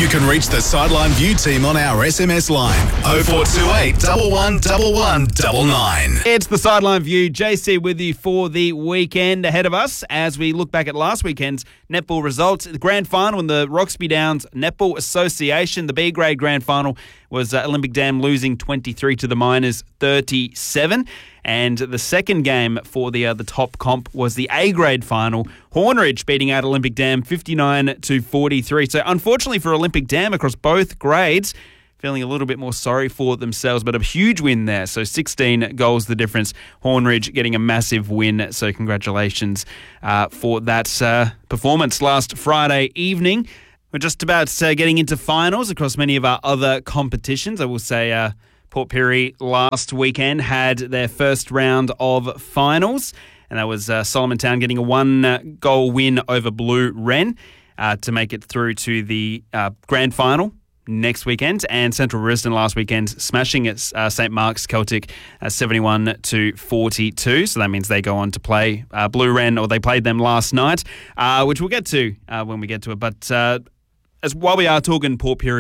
You can reach the Sideline View team on our SMS line 0428 111199. It's the Sideline View. JC with you for the weekend ahead of us as we look back at last weekend's netball results. The grand final in the Roxby Downs Netball Association, the B grade grand final, was Olympic Dam losing 23 to the Miners 37. And the second game for the top comp was the A grade final. Hornridge beating out Olympic Dam 59 to 43. So unfortunately for Olympic Dam across both grades, feeling a little bit more sorry for themselves, but a huge win there. So 16 goals the difference. Hornridge getting a massive win. So congratulations for that performance last Friday evening. We're just about getting into finals across many of our other competitions. I will say Port Pirie last weekend had their first round of finals, and that was Solomon Town getting a 1-goal win over Blue Wren to make it through to the grand final next weekend. And Central Risdon last weekend smashing at St Mark's Celtic 71 to 42. So that means they go on to play Blue Wren, or they played them last night, which we'll get to when we get to it. But while we are talking Port Pirie